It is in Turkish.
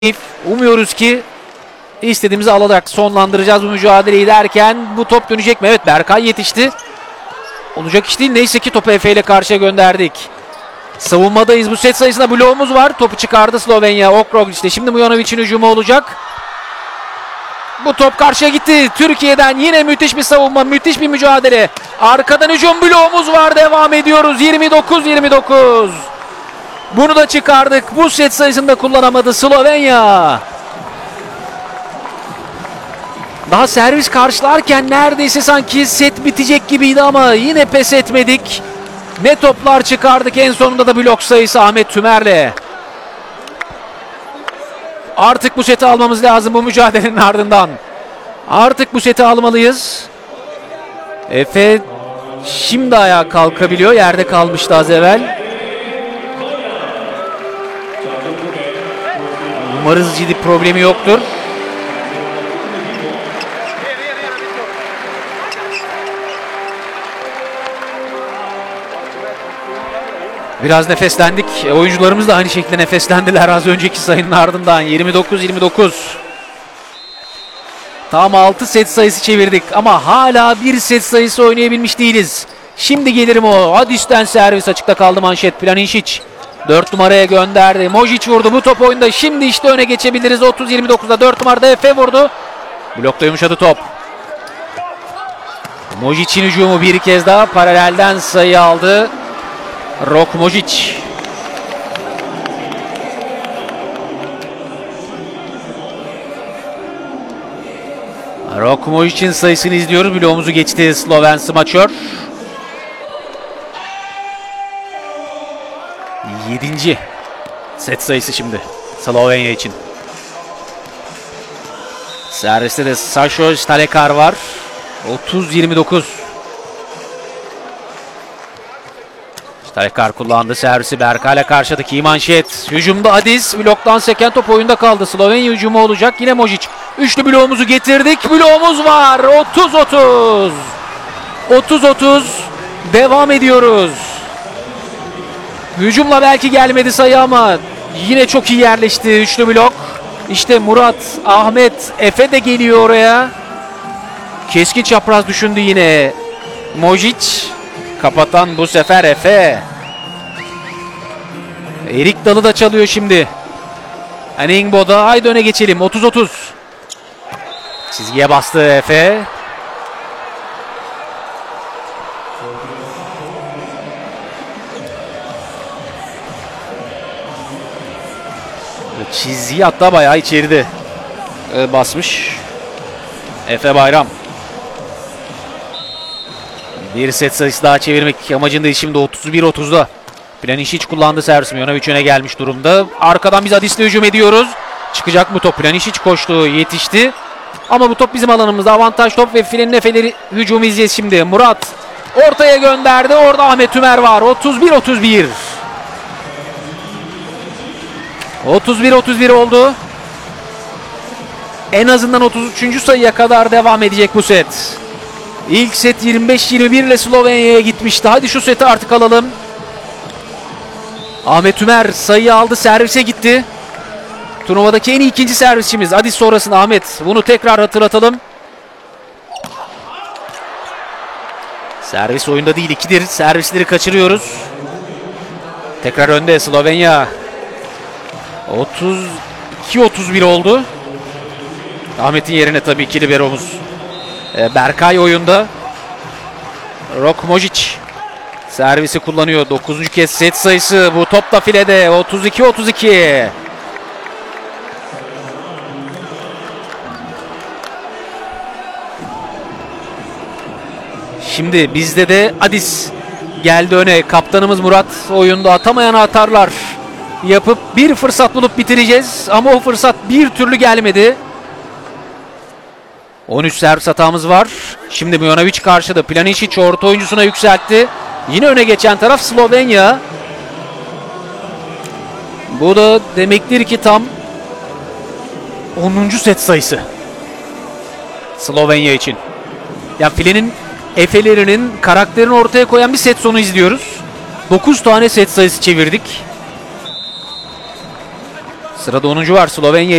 Umuyoruz ki istediğimizi alarak sonlandıracağız bu mücadeleyi derken bu top dönecek mi? Evet, Berkay yetişti. Olacak iş değil. Neyse ki topu Efe ile karşıya gönderdik. Savunmadayız. Bu set sayısında bloğumuz var. Topu çıkardı Slovenya. Okrogiç'te. Şimdi Mujanovic'in hücumu olacak. Bu top karşıya gitti. Türkiye'den yine müthiş bir savunma. Müthiş bir mücadele. Arkadan hücum bloğumuz var. Devam ediyoruz. 29-29. Bunu da çıkardık. Bu set sayısında kullanamadı Slovenya. Daha servis karşılarken neredeyse sanki set bitecek gibiydi ama yine pes etmedik. Ne toplar çıkardık, en sonunda da blok sayısı Ahmet Tümer'le. Artık bu seti almamız lazım bu mücadelenin ardından. Artık bu seti almalıyız. Efe şimdi ayağa kalkabiliyor. Yerde kalmıştı az evvel. Umarız ciddi problemi yoktur. Biraz nefeslendik. Oyuncularımız da aynı şekilde nefeslendiler az önceki sayının ardından. 29-29. Tam 6 set sayısı çevirdik ama hala bir set sayısı oynayabilmiş değiliz. Şimdi gelirim o. Adis'ten servis, açıkta kaldı manşet. Planinšić 4 numaraya gönderdi. Mojić vurdu bu top oyunda. Şimdi işte öne geçebiliriz. 30-29'da 4 numarada Efe vurdu. Blokta yumuşadı top. Mojić'in hücumu bir kez daha paralelden sayı aldı. Rok Mojić. Rok Mojić'in sayısını izliyoruz. Bloğumuzu geçti Sloven smaçör. 7. set sayısı şimdi Slovenya için. Serviste de Sašo Stalekar var. 30-29. Stalekar kullandı servisi. Berkay'la karşıdaki iyi manşet. Hücumda Adis. Bloktan seken top oyunda kaldı. Slovenya hücumu olacak. Yine Mojić. Üçlü bloğumuzu getirdik. Bloğumuz var. 30-30. 30-30. Devam ediyoruz. Hücumla belki gelmedi sayı ama yine çok iyi yerleşti üçlü blok. İşte Murat, Ahmet, Efe de geliyor oraya. Keskin çapraz düşündü yine Mojić. Kapatan bu sefer Efe. Erik Dalı da çalıyor şimdi. Aningbo'da. Haydi öne geçelim. 30-30. Çizgiye bastı Efe. Çizgi hatta bayağı içeride basmış Efe Bayram. Bir set sayısı daha çevirmek amacındayız şimdi 31-30'da. Planinšić kullandı servis. Mujonović öne gelmiş durumda. Arkadan biz Adis'le hücum ediyoruz. Çıkacak mı top? Planinšić koştu, yetişti. Ama bu top bizim alanımızda. Avantaj top ve filenin Efe'leri hücumu izleyeceğiz şimdi. Murat ortaya gönderdi. Orada Ahmet Tümer var. 31-31. 31-31 oldu. En azından 33. sayıya kadar devam edecek bu set. İlk set 25-21 ile Slovenya'ya gitmişti. Hadi şu seti artık alalım. Ahmet Tümer sayıyı aldı. Servise gitti. Turnuvadaki en iyi ikinci servisçimiz. Hadi sonrasında Ahmet. Bunu tekrar hatırlatalım. Servis oyunda değil, 2'dir. Servisleri kaçırıyoruz. Tekrar önde Slovenya. 32-31 oldu. Ahmet'in yerine tabii ki liberomuz Berkay oyunda. Rok Mojić servisi kullanıyor. 9. kez set sayısı. Bu top da filede. 32-32. Şimdi bizde de Adis geldi öne. Kaptanımız Murat oyunda. Atamayan atarlar yapıp bir fırsat bulup bitireceğiz. Ama o fırsat bir türlü gelmedi. 13 servis hatamız var. Şimdi Mujonović karşıda. Planinšić orta oyuncusuna yükseltti. Yine öne geçen taraf Slovenya. Bu da demektir ki tam 10. set sayısı Slovenya için. Ya filenin Efe'lerinin karakterini ortaya koyan bir set sonu izliyoruz. 9 tane set sayısı çevirdik. Sırada 10. var Slovenya